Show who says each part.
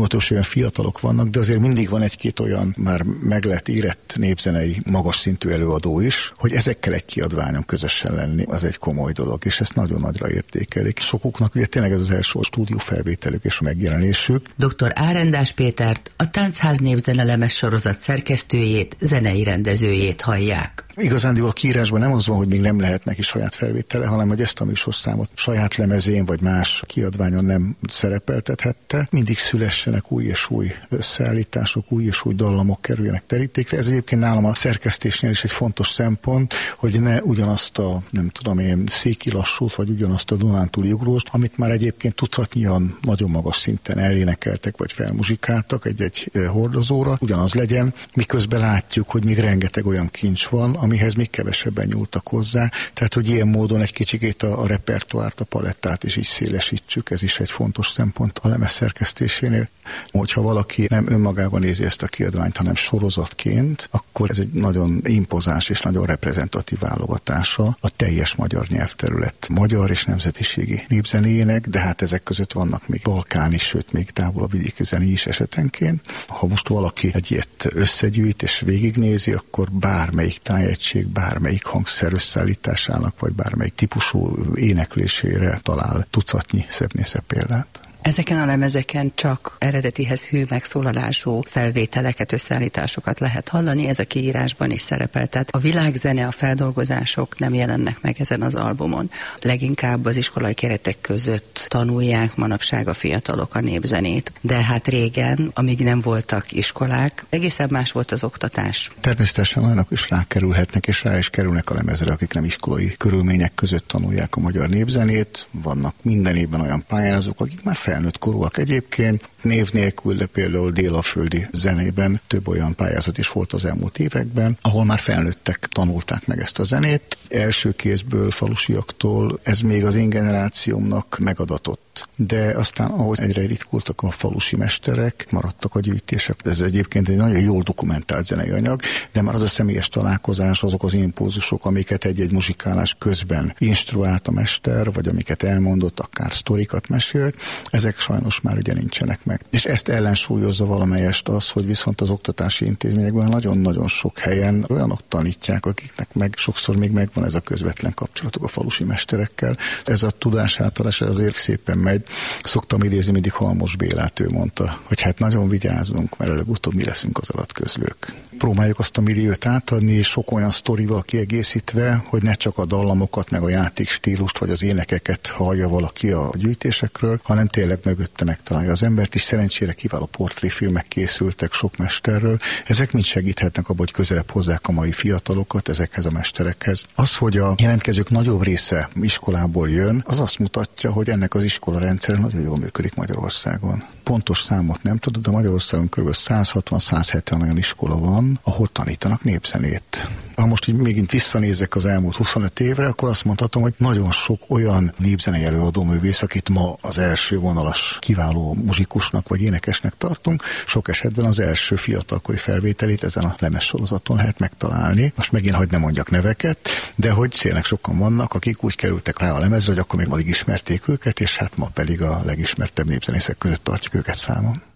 Speaker 1: gyakorlatilag olyan fiatalok vannak, de azért mindig van egy-két olyan már meg lett érett népzenei magas szintű előadó is, hogy ezekkel egy kiadványon közösen lenni, az egy komoly dolog, és ezt nagyon nagyra értékelik. Sokuknak ugye tényleg ez az első stúdiófelvételük és a megjelenésük.
Speaker 2: Dr. Árendás Pétert, a Táncház népzene lemez sorozat szerkesztőjét, zenei rendezőjét hallják.
Speaker 1: Igazándiból a kiírásban nem az van, hogy még nem lehet neki saját felvétele, hanem hogy ezt a műsorszámot saját lemezén vagy más kiadványon nem szerepeltethette. Mindig szülessenek új és új összeállítások, új és új dallamok kerüljenek terítékre. Ez egyébként nálam a szerkesztésnél is egy fontos szempont, hogy ne ugyanazt a, nem tudom én, széki lassút, vagy ugyanazt a dunántúli ugrós, amit már egyébként tucatnyian nagyon magas szinten elénekeltek, vagy felmuzsikáltak egy hordozóra, ugyanaz legyen, miközben látjuk, hogy még rengeteg olyan kincs van, amihez még kevesebben nyúltak hozzá, tehát hogy ilyen módon egy kicsikét a repertoárt, a palettát is így szélesítsük, ez is egy fontos szempont a lemez szerkesztésénél. Hogyha valaki nem önmagában nézi ezt a kiadványt, hanem sorozatként, akkor ez egy nagyon impozáns és nagyon reprezentatív válogatása a teljes magyar nyelvterület magyar és nemzetiségi népzenéjének, de hát ezek között vannak még balkáni, sőt még távolabb vidéki zené is esetenként. Ha most valaki egy ilyet összegyűjt és végignézi, akkor bármelyik tájegység, bármelyik hangszer összeállításának, vagy bármelyik típusú éneklésére talál tucatnyi szebbnél szebb példát.
Speaker 2: Ezeken a lemezeken csak eredetihez hű megszólalású felvételeket, összeállításokat lehet hallani, ez a kiírásban is szerepel. Tehát a világzene, a feldolgozások nem jelennek meg ezen az albumon. Leginkább az iskolai keretek között tanulják manapság a fiatalok a népzenét. De hát régen, amíg nem voltak iskolák, egészen más volt az oktatás.
Speaker 1: Természetesen olyanok is rákerülhetnek, és rá is kerülnek a lemezre, akik nem iskolai körülmények között tanulják a magyar népzenét. Vannak minden évben olyan pályázók, akik már felnőtt korúak egyébként, név nélkül, de például délaföldi zenében több olyan pályázat is volt az elmúlt években, ahol már felnőttek tanulták meg ezt a zenét. Első kézből, falusiaktól ez még az én generációmnak megadatott. De aztán, ahogy egyre ritkultak a falusi mesterek, maradtak a gyűjtések. Ez egyébként egy nagyon jól dokumentált zenei anyag, de már az a személyes találkozás, azok az impulzusok, amiket egy-egy muzsikálás közben instruált a mester, vagy amiket elmondott, akár sztorikat mesélt, ezek sajnos már ugye nincsenek meg. És ezt ellensúlyozza valamelyest az, hogy viszont az oktatási intézményekben nagyon-nagyon sok helyen olyanok tanítják, akiknek meg sokszor még megvan ez a közvetlen kapcsolatuk a falusi mesterekkel. Ez a tudásátadás azért szépen megy. Szoktam idézni mindig Halmos Bélát, ő mondta, hogy hát nagyon vigyázzunk, mert előbb-utóbb mi leszünk az alatközlők. Próbáljuk azt a milliót átadni, és sok olyan sztorival kiegészítve, hogy ne csak a dallamokat, meg a játékstílust, vagy az énekeket hallja valaki a gyűjtésekről, hanem tényleg mögötte megtalálja az embert, és szerencsére kiváló portréfilmek készültek sok mesterről. Ezek mind segíthetnek abban, hogy közelebb hozzák a mai fiatalokat ezekhez a mesterekhez. Az, hogy a jelentkezők nagyobb része iskolából jön, az azt mutatja, hogy ennek az iskola rendszere nagyon jól működik Magyarországon. Pontos számot nem tudod, de Magyarországon kb. 160-170 olyan iskola van, ahol tanítanak népzenét. Ha most így megint visszanézek az elmúlt 25 évre, akkor azt mondhatom, hogy nagyon sok olyan népzenei előadóművész, akit ma az első vonalas kiváló muzsikusnak vagy énekesnek tartunk, sok esetben az első fiatalkori felvételét ezen a lemezsorozaton lehet megtalálni. Most megint hadd ne mondjak neveket, de hogy tényleg sokan vannak, akik úgy kerültek rá a lemezre, hogy akkor még alig ismerték őket, és hát ma pedig a legismertebb népzenészek között tartjuk őket számon.